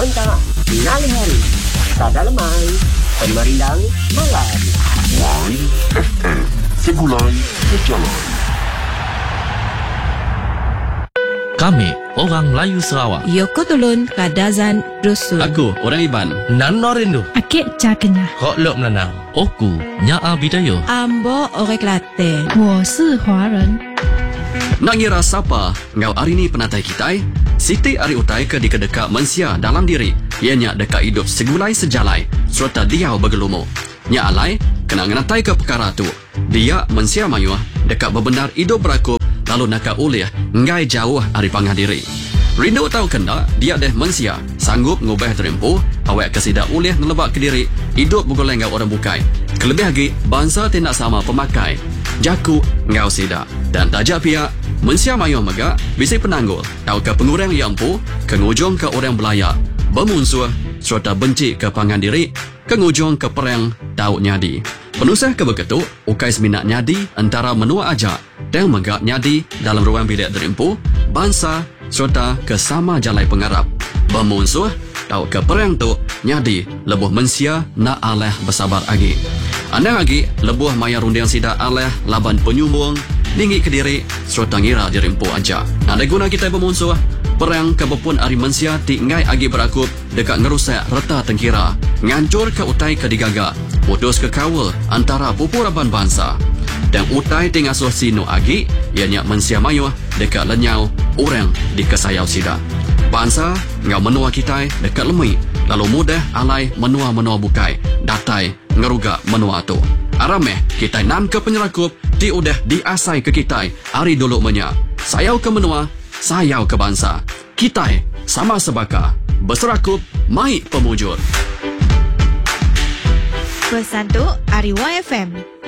Sementara Finale hari Sada Lemai Pemerindang Malam Wine FM Segulai Sejalan. Kami, orang Melayu Sarawak. Yoko Tulun Kadazan Dusun. Aku, orang Iban. Nan Norindu. Akik Jakenya. Kok Lok Melanau. Oku, Nyaa Bidayo. Ambo Orek Latte. 我是华人。 Nak ngira siapa ngau hari ni penatai kitai? Siti ari utai ke dikadeka mensia dalam diri. Ianya dekat hidup segulai sejalai serta dia bergelumo. Nya alai kena ngenatai ke perkara tu. Dia mensia mayuah dekat berbenar hidup berakup lalu nakak ulih ngai jauh ari pangah diri. Rindu tahu kena dia deh mensia sanggup ngubah terempuh awak kesidak ulih nelebak ke diri hidup bergoleng ngau orang bukai. Kelebih lagi bangsa tidak sama pemakai. Jaku ngau sidak dan tajak pihak mensia mayuh megak bisi penanggul tahu ke pengurang yang empu kengujung ke orang belayak bermusuh serta benci ke pangan diri kengujung ke perang tahu nyadi penusah ke beketuk ukai seminat nyadi antara menua ajak dan megak nyadi dalam ruang bilik derempu bangsa serta ke sama jalai pengarap bermusuh tahu ke perang tu nyadi lebuh mensia nak aleh bersabar lagi anda lagi lebuh maya rundiang sidak aleh laban penyumbung tinggi ke diri serta ngira dirempu aja. Ada guna kita bermusuh perang kebepun ari mensia ti ngai agi berakup dekat ngerusak reta tengkira ngancur ke utai ke digaga putus ke kawal antara pupuraban bangsa dan utai tingasuh sino agi ianya mensia mayuh dekat lenyau orang di kesayau sida bangsa ngau menua kita dekat lemui lalu mudah alai menua-menua bukai datai ngeruga menua tu arameh kita nan ke penyerakup ti udah diasai ke kita hari dulu menya sayau ke menua sayau ke bangsa kita sama sebaka berserakup mai pemujur Pesan tu Ari YFM